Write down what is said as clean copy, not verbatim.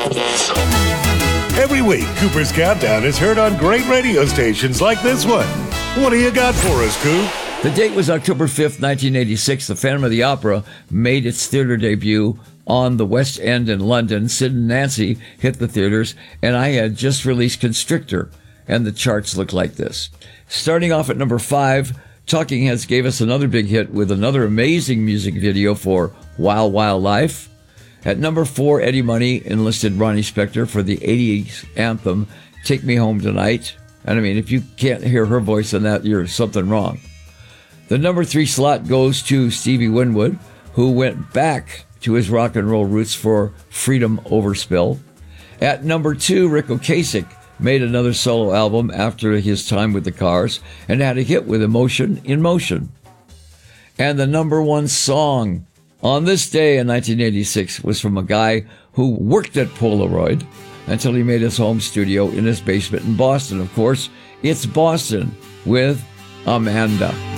Every week, Cooper's Countdown is heard on great radio stations like this one. What do you got for us, Coop? The date was October 5th, 1986. The Phantom of the Opera made its theater debut on the West End in London. Sid and Nancy hit the theaters, and I had just released Constrictor, and the charts look like this. Starting off at number 5, Talking Heads gave us another big hit with another amazing music video for Wild Wild Life. At number 4, Eddie Money enlisted Ronnie Spector for the 80s anthem, Take Me Home Tonight. And I mean, if you can't hear her voice in that, you're something wrong. The number 3 slot goes to Stevie Winwood, who went back to his rock and roll roots for Freedom Overspill. At number 2, Rick Ocasek made another solo album after his time with the Cars and had a hit with Emotion in Motion. And the number 1 song on this day in 1986 was from a guy who worked at Polaroid until he made his home studio in his basement in Boston. Of course, it's Boston with Amanda.